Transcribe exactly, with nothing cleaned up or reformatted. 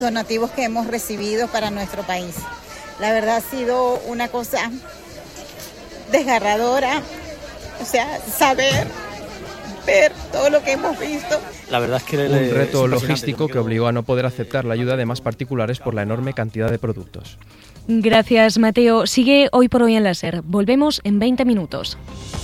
donativos que hemos recibido para nuestro país. La verdad ha sido una cosa desgarradora, o sea, saber, ver todo lo que hemos visto. La verdad es que un le, reto es logístico que obligó a no poder aceptar la ayuda de más particulares por la enorme cantidad de productos. Gracias, Mateo. Sigue Hoy por Hoy en la SER. Volvemos en veinte minutos.